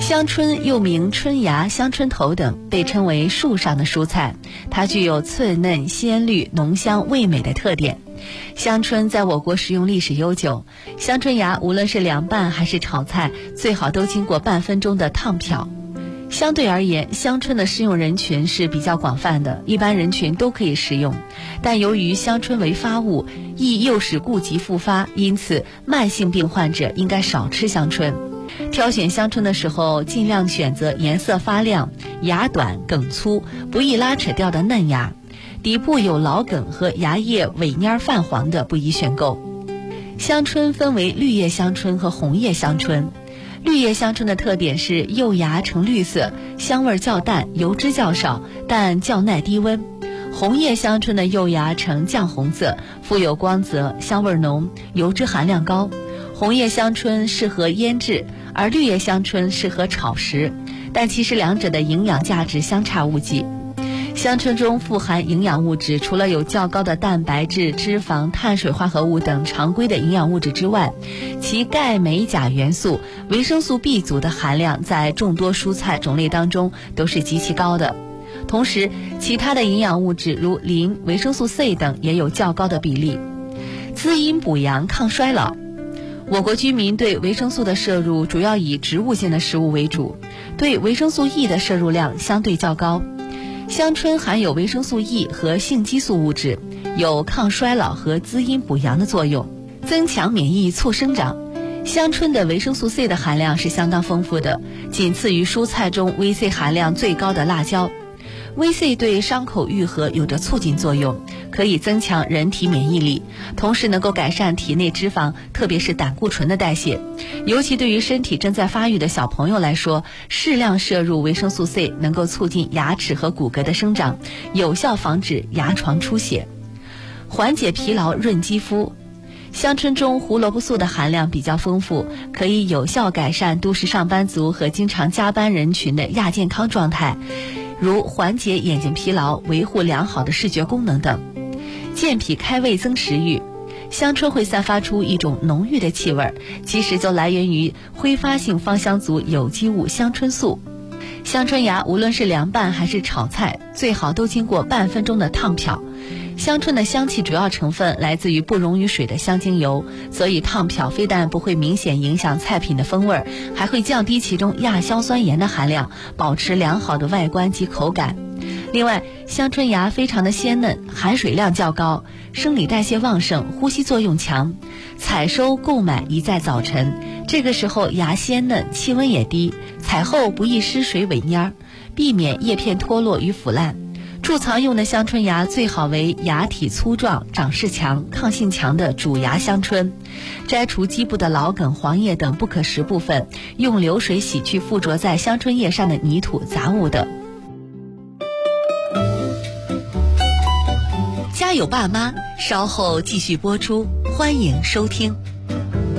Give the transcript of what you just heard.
香椿又名春芽、香椿头等，被称为树上的蔬菜，它具有脆嫩、鲜绿、浓香、味美的特点。香椿在我国食用历史悠久，香椿芽无论是凉拌还是炒菜，最好都经过半分钟的烫漂。相对而言，香椿的适用人群是比较广泛的，一般人群都可以食用。但由于香椿为发物，易诱使痼疾复发，因此慢性病患者应该少吃香椿。挑选香椿的时候，尽量选择颜色发亮、芽短梗粗、不易拉扯掉的嫩芽，底部有老梗和芽叶尾蔫泛黄的不宜选购。香椿分为绿叶香椿和红叶香椿。绿叶香椿的特点是幼芽呈绿色，香味较淡，油脂较少，但较耐低温。红叶香椿的幼芽呈绛红色，富有光泽，香味浓，油脂含量高。红叶香椿适合腌制，而绿叶香椿适合炒食，但其实两者的营养价值相差无几。香椿中富含营养物质，除了有较高的蛋白质、脂肪、碳水化合物等常规的营养物质之外，其钙、镁、钾元素、维生素 B 族的含量在众多蔬菜种类当中都是极其高的。同时，其他的营养物质如磷、维生素 C 等也有较高的比例。滋阴补阳、抗衰老。我国居民对维生素的摄入主要以植物性的食物为主，对维生素 E 的摄入量相对较高。香椿含有维生素 E 和性激素物质，有抗衰老和滋阴补阳的作用，增强免疫、促生长。香椿的维生素 C 的含量是相当丰富的，仅次于蔬菜中 VC 含量最高的辣椒。VC 对伤口愈合有着促进作用，可以增强人体免疫力，同时能够改善体内脂肪，特别是胆固醇的代谢。尤其对于身体正在发育的小朋友来说，适量摄入维生素 C 能够促进牙齿和骨骼的生长，有效防止牙床出血。缓解疲劳、润肌肤。香椿中胡萝卜素的含量比较丰富，可以有效改善都市上班族和经常加班人群的亚健康状态，如缓解眼睛疲劳、维护良好的视觉功能等。健脾开胃增食欲。香椿会散发出一种浓郁的气味，其实就来源于挥发性芳香族有机物香椿素。香椿芽无论是凉拌还是炒菜，最好都经过半分钟的烫漂。香椿的香气主要成分来自于不溶于水的香精油，所以烫漂非但不会明显影响菜品的风味，还会降低其中亚硝酸盐的含量，保持良好的外观及口感。另外，香椿芽非常的鲜嫩，含水量较高，生理代谢旺盛，呼吸作用强。采收购买宜在早晨，这个时候芽鲜嫩，气温也低，采后不易失水萎蔫，避免叶片脱落与腐烂。贮藏用的香椿芽最好为芽体粗壮、长势强、抗性强的主芽香椿。摘除基部的老梗、黄叶等不可食部分，用流水洗去附着在香椿叶上的泥土、杂物等。家有爸妈，稍后继续播出，欢迎收听。